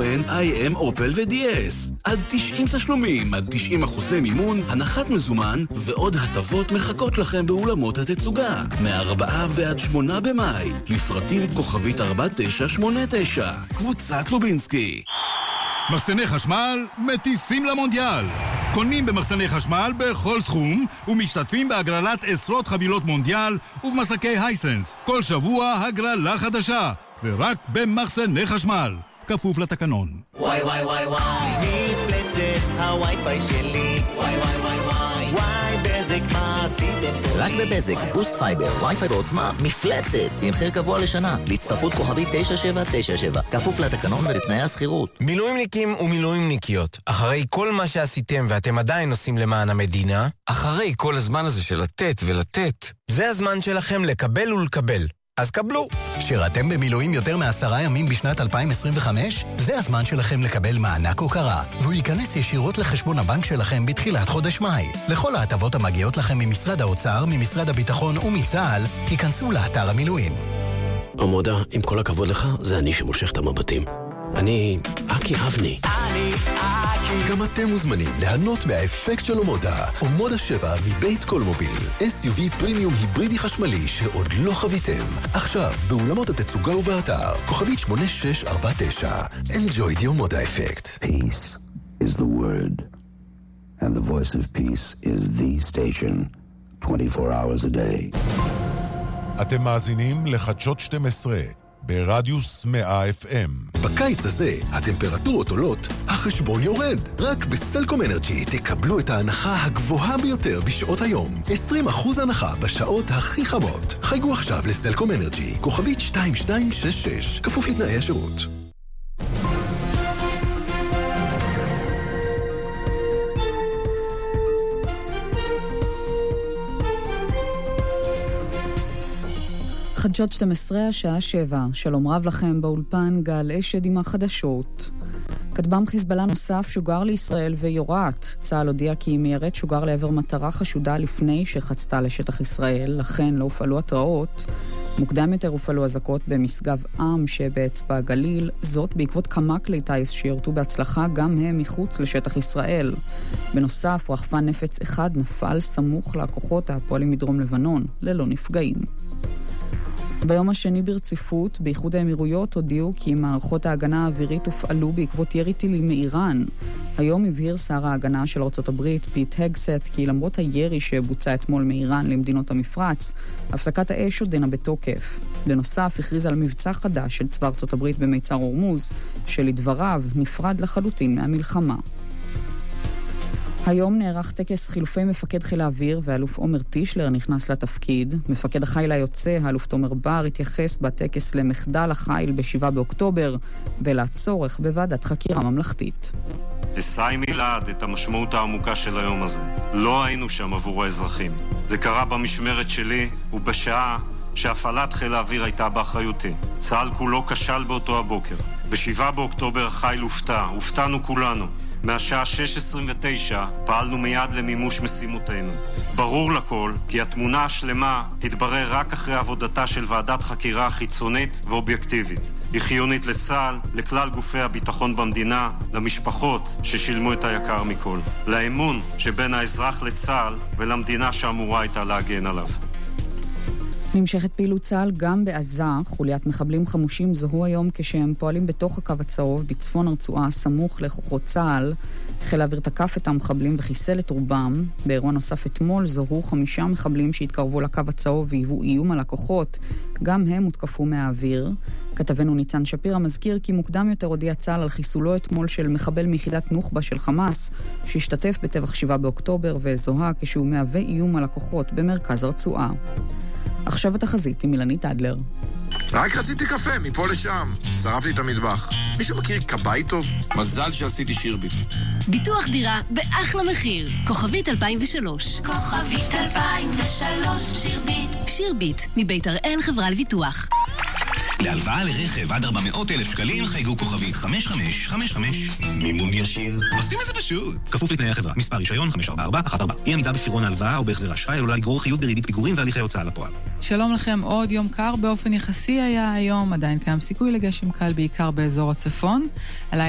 תוכן, IM, אופל ו-DS. עד 90 תשלומים, עד 90% מימון, הנחת מזומן ועוד הטבות מחכות לכם באולמות התצוגה. מ-4 ועד 8 במאי. לפרטים כוכבית 4989. קבוצת לובינסקי. מחסני חשמל מטיסים למונדיאל. קונים במחסני חשמל בכל סכום ומשתתפים בהגרלת עשרות חבילות מונדיאל ובמסקי הייסנס. כל שבוע הגרלה חדשה, ורק במחסני חשמל. כפוף לתקנון. וואי וואי וואי וואי, מפלצת הווי-פיי שלי. וואי וואי וואי וואי, וואי בזק מה עשיתם פה? רק בבזק, בוסט פייבר, וי-פיי בעוצמה, מפלצת, עם מחיר קבוע לשנה, להצטרפות כוכבית 9797, כפוף לתקנון ולתנאי הסחירות. מילואימניקים ומילואימניקיות, אחרי כל מה שעשיתם ואתם עדיין עושים למען המדינה, אחרי כל הזמן הזה של לתת ולתת, זה הזמן שלכם לקבל ולקבל. אז קבלו. שירתם במילואים יותר מ10 ימים בשנת 2025? זה הזמן שלכם לקבל מענק הוקרה, והוא ייכנס ישירות לחשבון הבנק שלכם בתחילת חודש מאי. לכל ההטבות המגיעות לכם ממשרד האוצר, ממשרד הביטחון ומצה"ל, ייכנסו לאתר המילואים. עמודה, עם כל הכבוד לך, זה אני שמושך את המבטים. אני אקי אבני. גם אתם מוזמנים ליהנות מהאפקט של עמודה. עמודה 7 מבית קולמוביל. SUV פרימיום היברידי חשמלי שעוד לא חוויתם. עכשיו, באולמות התצוגה ובאתר. כוכבית 8649. Enjoy the עמודה אפקט. Peace is the word. And the voice of peace is the station. 24 hours a day. אתם מאזינים לחדשות 12. ברדיוס 100 FM. בקיץ הזה, הטמפרטורות עולות, החשבון יורד. רק בסלקום אנרג'י תקבלו את ההנחה הגבוהה ביותר בשעות היום. 20% הנחה בשעות הכי חמות. חייגו עכשיו לסלקום אנרג'י, כוכבית 2266, כפוף לתנאי השירות. חדשות 12, השעה 7. שלום רב לכם באולפן, גל אשד עם החדשות. כטב"ם חיזבאללה נוסף שוגר לישראל ויורט. צה"ל הודיע כי מיירט שוגר לעבר מטרה חשודה לפני שחצתה לשטח ישראל, לכן לא הופעלו התראות. מוקדם יותר הופעלו אזעקות במשגב עם שבאצבע הגליל, זאת בעקבות כמה כלי טייס שירתו בהצלחה גם הם מחוץ לשטח ישראל. בנוסף, רחפן נפץ אחד נפל סמוך לכוחות הפועלים מדרום לבנון, ללא נפגעים. ביום השני ברציפות, באיחוד האמירויות הודיעו כי מערכות ההגנה האווירית הופעלו בעקבות ירי טילים מאיראן. היום הבהיר שר ההגנה של ארצות הברית, פיט הגסט, כי למרות הירי שבוצע אתמול מאיראן למדינות המפרץ, הפסקת האש עודנה בתוקף. בנוסף, הכריז על מבצע חדש של צבא ארצות הברית במיצר הורמוז, שלדבריו נפרד לחלוטין מהמלחמה. היום נערך טקס חילופי מפקד חיל האוויר ואלוף עומר טישלר נכנס לתפקיד. מפקד החיל היוצא, האלוף תומר בר, התייחס בטקס למחדל החיל ב7 באוקטובר ולצורך בוועדת חקירה ממלכתית. אשא מילד את המשמעות העמוקה של היום הזה. לא היינו שם עבור האזרחים. זה קרה במשמרת שלי ובשעה שהפעלת חיל האוויר הייתה באחריותי. צה"ל כולו כשל באותו הבוקר. ב7 באוקטובר החיל הופתענו כולנו. מהשעה 6:29 פעלנו מיד למימוש משימותינו. ברור לכל כי התמונה השלמה תתברר רק אחרי עבודתה של ועדת חקירה חיצונית ואובייקטיבית. היא חיונית לצה"ל, לכלל גופי הביטחון במדינה, למשפחות ששילמו את היקר מכל, לאמון שבין האזרח לצה"ל ולמדינה שאמורה הייתה להגן עליו. נמשכת פעילות צה"ל גם בעזה. חוליית מחבלים חמושים זוהו היום כשהם פועלים בתוך הקו הצהוב בצפון הרצועה סמוך לכוחות צה"ל. חיל האוויר תקף את המחבלים וחיסל את רובם. באירוע נוסף אתמול זוהו 5 מחבלים שהתקרבו לקו הצהוב והיוו איום על הכוחות. גם הם הותקפו מהאוויר. כתבנו ניצן שפירא מזכיר כי מוקדם יותר הודיע צה"ל על חיסולו אתמול של מחבל מיחידת נוח'בה של חמאס שהשתתף בטבח 7 באוקטובר וזוהה כשהוא מהווה איום על הכוחות במרכז הרצועה. עכשיו התחזית עם אילנית אדלר. רק רציתי קפה, מפה לשם. שרפתי את המטבח. מישהו מכיר כבאי טוב? מזל שעשיתי שירביט. ביטוח דירה באחלה מחיר. כוכבית 2003. כוכבית 2003, שירביט. שירביט, מבית הראל חברה לביטוח. להלוואה לרכב עד 400,000 שקלים חייגו כוכבית 5555. מימון ישיר. עושים את זה פשוט. כפוף לתנאי החברה. מספר רישיון 54414. אי עמידה בפירעון ההלוואה או בהחזר האשראי עלולה לגרור חיות בריבית פיגורים והליכי הוצאה לפועל. שלום לכם, עוד יום קר באופן יחסי היה היום, עדיין קיים סיכוי לגשם קל בעיקר באזור הצפון.